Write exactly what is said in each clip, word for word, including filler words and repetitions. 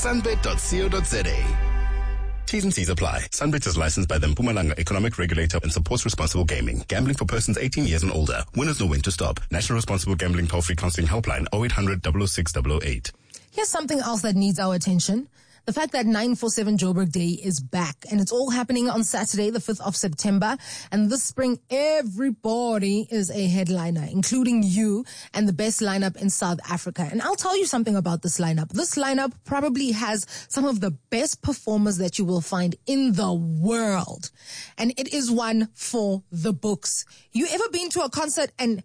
sunbet dot co dot za. T's and C's apply. Sunbet is licensed by the Mpumalanga Economic Regulator and supports responsible gaming. Gambling for persons eighteen years and older. Winners know when to stop. National Responsible Gambling Toll-Free Counseling Helpline oh eight hundred, double oh six, double oh eight. Here's something else that needs our attention. The fact that nine four seven Joburg Day is back, and it's all happening on Saturday, the fifth of September. And this spring, everybody is a headliner, including you and the best lineup in South Africa. And I'll tell you something about this lineup. This lineup probably has some of the best performers that you will find in the world. And it is one for the books. You ever been to a concert and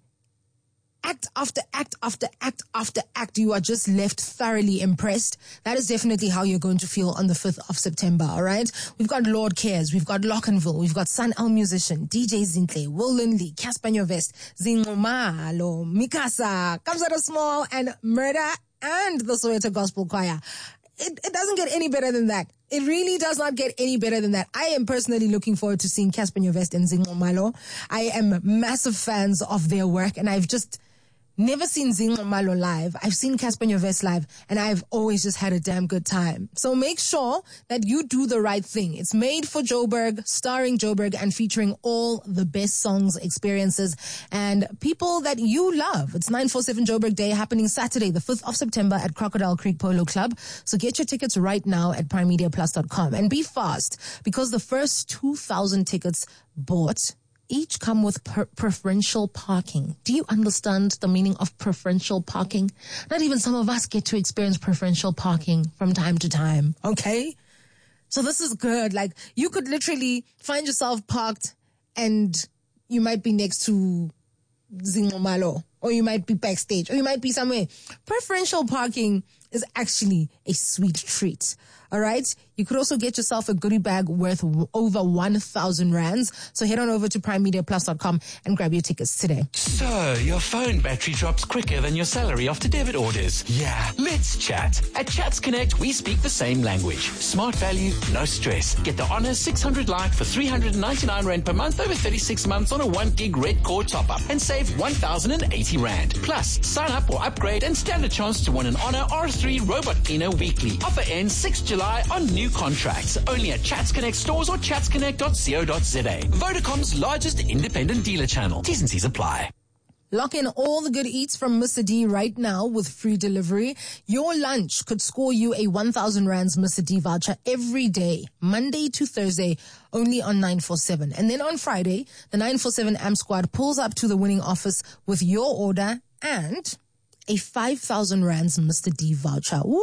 act after act after act after act, you are just left thoroughly impressed? That is definitely how you're going to feel on the fifth of September, all right? We've got Lord Cares, we've got Lockenville, we've got Sun El Musician, D J Zintle, Will Lindley, Casper Nyovest, Zingomalo, Mikasa, Kamzada Small, and Murder, and the Soweto Gospel Choir. It, it doesn't get any better than that. It really does not get any better than that. I am personally looking forward to seeing Casper Nyovest and Zingomalo. I am massive fans of their work, and I've just never seen Zingomalo live. I've seen Casper Nyovest live, and I've always just had a damn good time. So make sure that you do the right thing. It's made for Joburg, starring Joburg, and featuring all the best songs, experiences, and people that you love. It's nine four seven Joburg Day, happening Saturday, the fifth of September at Crocodile Creek Polo Club. So get your tickets right now at prime media plus dot com. And be fast, because the first two thousand tickets bought each come with per- preferential parking. Do you understand the meaning of preferential parking? Not even some of us get to experience preferential parking from time to time, okay? So this is good. Like, you could literally find yourself parked and you might be next to Zingomalo, or you might be backstage, or you might be somewhere. Preferential parking is actually a sweet treat. All right. You could also get yourself a goodie bag worth over one thousand rands. So head on over to prime media plus dot com and grab your tickets today. So, your phone battery drops quicker than your salary after debit orders. Yeah, let's chat. At Chats Connect, we speak the same language. Smart value, no stress. Get the Honor six hundred Lite for three hundred ninety-nine rand per month over thirty-six months on a one gig red core top-up and save one thousand eighty rand. Plus, sign up or upgrade and stand a chance to win an Honor R three Robot Cleaner weekly. Offer ends sixth of July on new contracts. Only at Chats Connect stores or chats connect dot co dot za. Vodacom's largest independent dealer channel. T's and C's apply. Lock in all the good eats from Mister D right now with free delivery. Your lunch could score you a one thousand rands Mister D voucher every day, Monday to Thursday, only on nine four seven. And then on Friday, the nine four seven A M Squad pulls up to the winning office with your order and a five thousand rands Mister D voucher. Woo!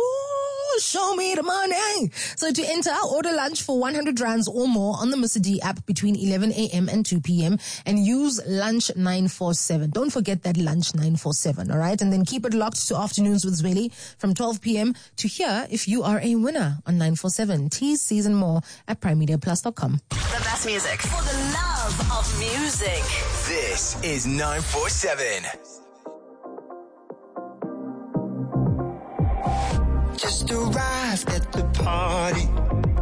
Show me the money. So to enter, order lunch for one hundred rands or more on the Mister D app between eleven a.m. and two p.m. and use lunch nine four seven. Don't forget that lunch nine four seven, all right? And then keep it locked to Afternoons with Zweli from twelve p.m. to hear if you are a winner on nine four seven. T's, C's and more at prime media plus dot com. The best music for the love of music. This is nine four seven. Just arrived at the party.